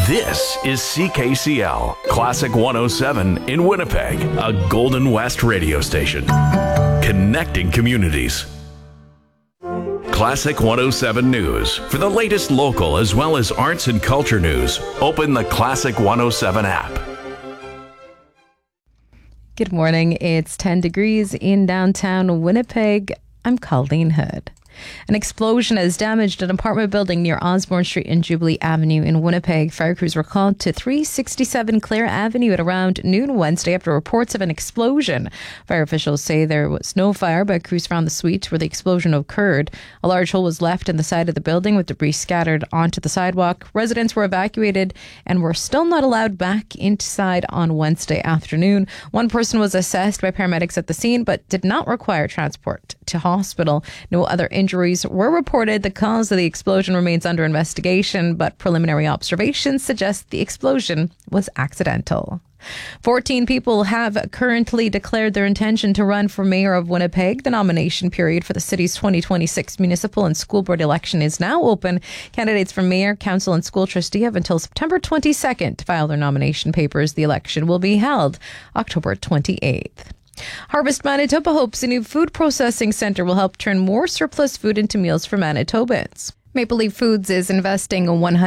This is CKCL, Classic 107 in Winnipeg, a Golden West radio station. Connecting communities. Classic 107 News. For the latest local as well as arts and culture news, open the Classic 107 app. Good morning. It's 10 degrees in downtown Winnipeg. I'm Colleen Hood. An explosion has damaged an apartment building near Osborne Street and Jubilee Avenue in Winnipeg. Fire crews were called to 367 Clare Avenue at around noon Wednesday after reports of an explosion. Fire officials say there was no fire, but crews found the suite where the explosion occurred. A large hole was left in the side of the building with debris scattered onto the sidewalk. Residents were evacuated and were still not allowed back inside on Wednesday afternoon. One person was assessed by paramedics at the scene but did not require transport to hospital. No other injuries were reported. The cause of the explosion remains under investigation, but preliminary observations suggest the explosion was accidental. 14 people have currently declared their intention to run for mayor of Winnipeg. The nomination period for the city's 2026 municipal and school board election is now open. Candidates for mayor, council, and school trustee have until September 22nd to file their nomination papers. The election will be held October 28th. Harvest Manitoba hopes a new food processing centre will help turn more surplus food into meals for Manitobans. Maple Leaf Foods is investing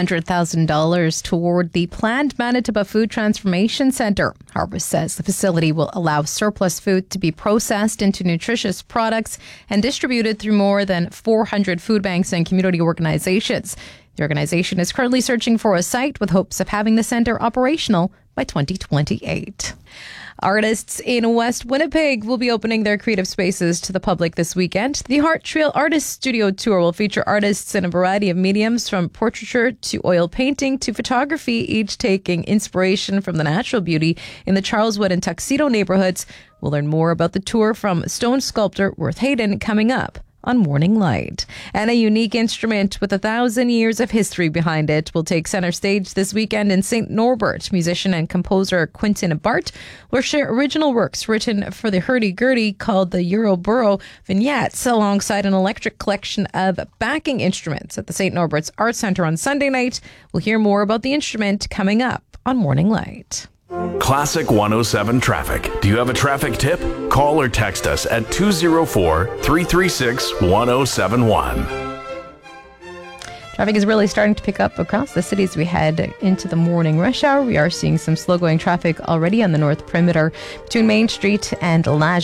$100,000 toward the planned Manitoba Food Transformation Centre. Harvest says the facility will allow surplus food to be processed into nutritious products and distributed through more than 400 food banks and community organizations. The organization is currently searching for a site with hopes of having the centre operational by 2028. Artists in West Winnipeg will be opening their creative spaces to the public this weekend. The Heart Trail Artist Studio Tour will feature artists in a variety of mediums, from portraiture to oil painting to photography, each taking inspiration from the natural beauty in the Charleswood and Tuxedo neighborhoods. We'll learn more about the tour from stone sculptor Worth Hayden coming up on Morning Light. And a unique instrument with 1,000 years of history behind it will take center stage this weekend in St. Norbert. Musician and composer Quentin Bart will share original works written for the hurdy-gurdy called the Euroboro vignettes alongside an electric collection of backing instruments at the St. Norbert's Arts Centre on Sunday night. We'll hear more about the instrument coming up on Morning Light. Classic 107 Traffic. Do you have a traffic tip? Call or text us at 204-336-1071. Traffic is really starting to pick up across the city as we head into the morning rush hour. We are seeing some slow-going traffic already on the north perimeter between Main Street and Lage